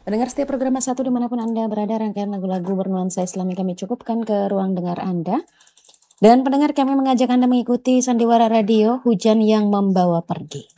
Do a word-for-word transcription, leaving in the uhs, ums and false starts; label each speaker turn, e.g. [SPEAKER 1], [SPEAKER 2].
[SPEAKER 1] Pendengar setiap program satu dimanapun Anda berada, rangkaian lagu-lagu bernuansa Islami kami cukupkan ke ruang dengar Anda. Dan pendengar, kami mengajak Anda mengikuti Sandiwara Radio, Hujan yang Membawa Pergi.